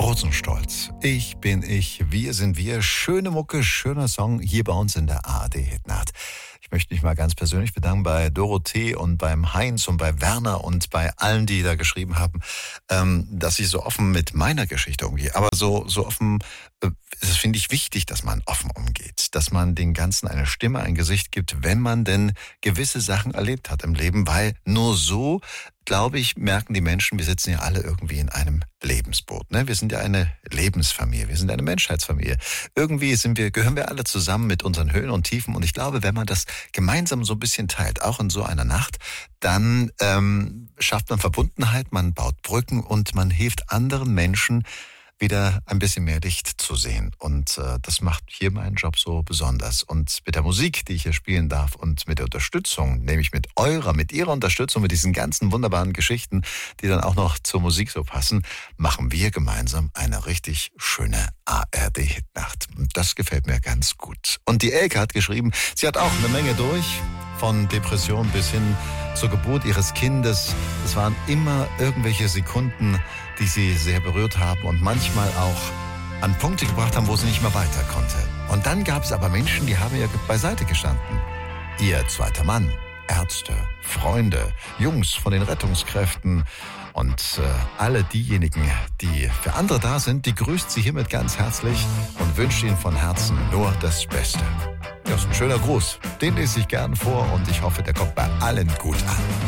Rosenstolz. Ich bin ich, wir sind wir. Schöne Mucke, schöner Song hier bei uns in der ARD-Hitnacht. Ich möchte mich mal ganz persönlich bedanken bei Dorothee und beim Heinz und bei Werner und bei allen, die da geschrieben haben, dass ich so offen mit meiner Geschichte umgehe. Aber so offen, das finde ich wichtig, dass man offen umgeht. Dass man den Ganzen eine Stimme, ein Gesicht gibt, wenn man denn gewisse Sachen erlebt hat im Leben. Weil nur so, glaube ich, merken die Menschen, wir sitzen ja alle irgendwie in einem Lebensboot. Ne? Wir sind ja eine Lebensfamilie, wir sind eine Menschheitsfamilie. Irgendwie gehören wir alle zusammen mit unseren Höhen und Tiefen. Und ich glaube, wenn man das gemeinsam so ein bisschen teilt, auch in so einer Nacht, dann schafft man Verbundenheit, man baut Brücken und man hilft anderen Menschen, wieder ein bisschen mehr Licht zu sehen. Und das macht hier meinen Job so besonders. Und mit der Musik, die ich hier spielen darf und mit der Unterstützung, nämlich mit Ihrer Unterstützung, mit diesen ganzen wunderbaren Geschichten, die dann auch noch zur Musik so passen, machen wir gemeinsam eine richtig schöne ARD-Hitnacht. Und das gefällt mir ganz gut. Und die Elke hat geschrieben, sie hat auch eine Menge durch, von Depression bis hin zur Geburt ihres Kindes. Es waren immer irgendwelche Sekunden, die sie sehr berührt haben und manchmal auch an Punkte gebracht haben, wo sie nicht mehr weiter konnte. Und dann gab es aber Menschen, die haben ihr beiseite gestanden. Ihr zweiter Mann, Ärzte, Freunde, Jungs von den Rettungskräften und alle diejenigen, die für andere da sind, die grüßt sie hiermit ganz herzlich und wünscht ihnen von Herzen nur das Beste. Das ist ein schöner Gruß, den lese ich gern vor und ich hoffe, der kommt bei allen gut an.